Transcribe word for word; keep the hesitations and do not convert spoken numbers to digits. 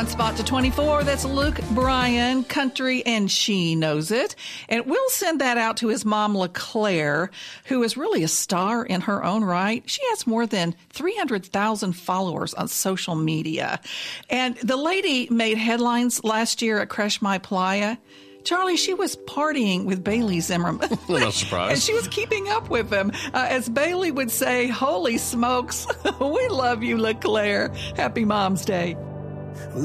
One spot to twenty-four. That's Luke Bryan, Country, and She Knows It. And we'll send that out to his mom, LeClaire, who is really a star in her own right. She has more than three hundred thousand followers on social media. And the lady made headlines last year at Crash My Playa. Charlie, she was partying with Bailey Zimmerman. No surprise. And she was keeping up with him. Uh, as Bailey would say, holy smokes, we love you, LeClaire. Happy Mom's Day.